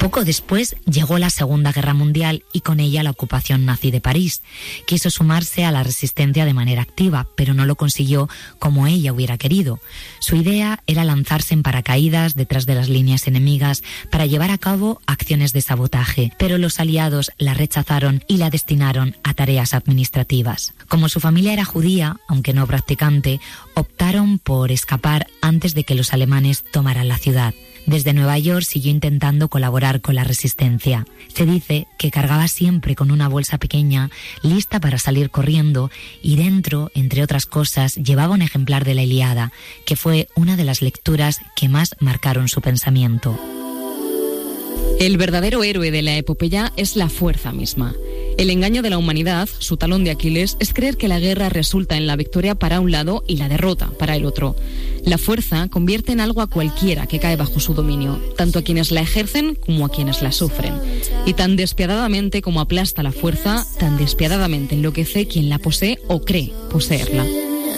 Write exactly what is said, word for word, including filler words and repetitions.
Poco después llegó la Segunda Guerra Mundial y con ella la ocupación nazi de París. Quiso sumarse a la resistencia de manera activa, pero no lo consiguió como ella hubiera querido. Su idea era lanzarse en paracaídas detrás de las líneas enemigas para llevar a cabo acciones de sabotaje, pero los aliados la rechazaron y la destinaron a tareas administrativas. Como su familia era judía, aunque no practicante, optaron por escapar antes de que los alemanes tomaran la ciudad. Desde Nueva York siguió intentando colaborar con la resistencia. Se dice que cargaba siempre con una bolsa pequeña, lista para salir corriendo, y dentro, entre otras cosas, llevaba un ejemplar de la Ilíada, que fue una de las lecturas que más marcaron su pensamiento. El verdadero héroe de la epopeya es la fuerza misma. El engaño de la humanidad, su talón de Aquiles, es creer que la guerra resulta en la victoria para un lado y la derrota para el otro. La fuerza convierte en algo a cualquiera que cae bajo su dominio, tanto a quienes la ejercen como a quienes la sufren. Y tan despiadadamente como aplasta la fuerza, tan despiadadamente enloquece quien la posee o cree poseerla.